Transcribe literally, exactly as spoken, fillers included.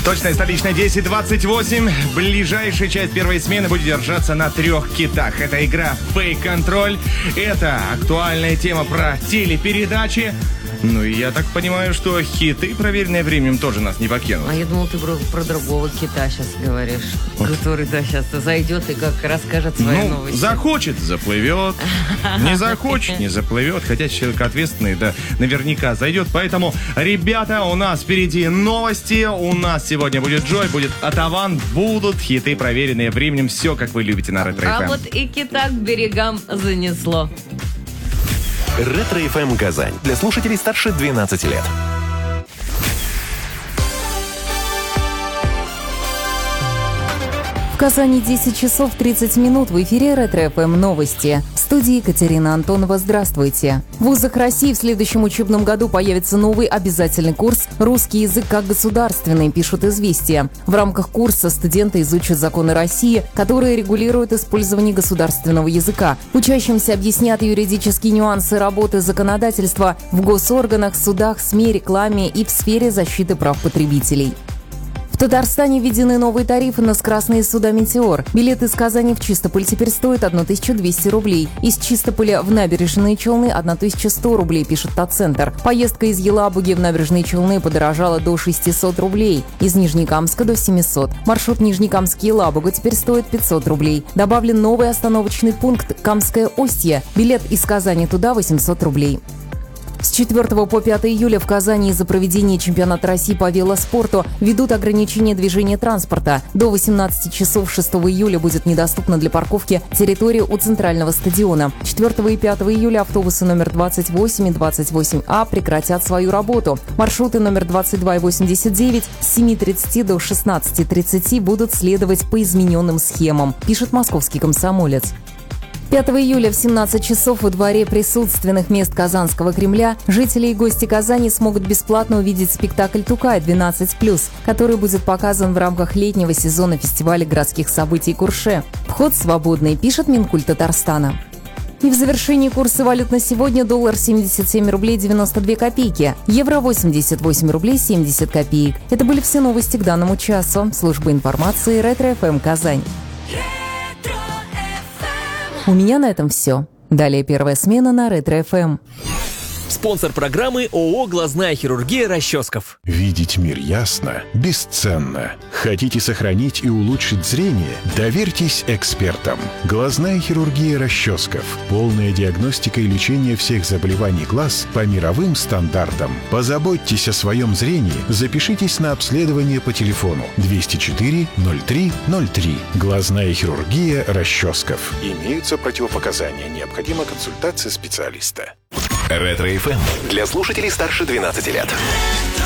Точная столичная десять двадцать восемь. Ближайшая часть первой смены будет держаться на трех китах. Это игра «Фейк-контроль». Это актуальная тема про телепередачи. Ну и я так понимаю, что хиты, проверенные временем, тоже нас не покинут. А я думал, ты про, про другого кита сейчас говоришь, вот. Который, да, сейчас зайдет и как расскажет свои ну, новости. Захочет, заплывет. Не захочет, не заплывет. Хотя человек ответственный, да, наверняка зайдет. Поэтому, ребята, у нас впереди новости. У нас сегодня будет Джой, будет Атаван. Будут хиты, проверенные временем. Все, как вы любите на Ретро эф эм. А вот и кита к берегам занесло. Ретро эф эм Казань. Для слушателей старше двенадцати лет. В Казани десять часов тридцать минут. В эфире Ретро эф эм новости. В студии Екатерина Антонова. Здравствуйте. В вузах России в следующем учебном году появится новый обязательный курс «Русский язык как государственный», пишут «Известия». В рамках курса студенты изучат законы России, которые регулируют использование государственного языка. Учащимся объяснят юридические нюансы работы законодательства в госорганах, судах, СМИ, рекламе и в сфере защиты прав потребителей. В Татарстане введены новые тарифы на скоростные суда «Метеор». Билет из Казани в Чистополь теперь стоит тысячу двести рублей. Из Чистополя в Набережные Челны тысяча сто рублей, пишет Татцентр. Поездка из Елабуги в Набережные Челны подорожала до шестисот рублей. Из Нижнекамска до семисот. Маршрут Нижнекамск-Елабуга теперь стоит пятьсот рублей. Добавлен новый остановочный пункт «Камское Остье». Билет из Казани туда восемьсот рублей. С четвёртого по пятое июля в Казани из-за проведения чемпионата России по велоспорту ведут ограничения движения транспорта. До восемнадцати часов шестого июля будет недоступна для парковки территория у центрального стадиона. четвёртого и пятого июля автобусы номер двадцать восемь и двадцать восемь А прекратят свою работу. Маршруты номер двадцать два и восемьдесят девять с семи тридцати до шестнадцати тридцати будут следовать по измененным схемам, пишет московский «Комсомолец». пятого июля в семнадцать часов во дворе присутственных мест Казанского Кремля жители и гости Казани смогут бесплатно увидеть спектакль «Тукай двенадцать плюс», который будет показан в рамках летнего сезона фестиваля городских событий «Курше». Вход свободный, пишет Минкульт Татарстана. И в завершении курса валют на сегодня: доллар семьдесят семь рублей девяносто две копейки, евро восемьдесят восемь рублей семьдесят копеек. Это были все новости к данному часу. Служба информации Ретро эф эм Казань. У меня на этом все. Далее первая смена на Ретро эф эм. Спонсор программы ООО «Глазная хирургия» Расческов. Видеть мир ясно бесценно. Хотите сохранить и улучшить зрение? Доверьтесь экспертам. Глазная хирургия Расческов. Полная диагностика и лечение всех заболеваний глаз по мировым стандартам. Позаботьтесь о своем зрении. Запишитесь на обследование по телефону двести четыре ноль три ноль три. Глазная хирургия Расческов. Имеются противопоказания. Необходима консультация специалиста. Ретро эф эм для слушателей старше двенадцати лет.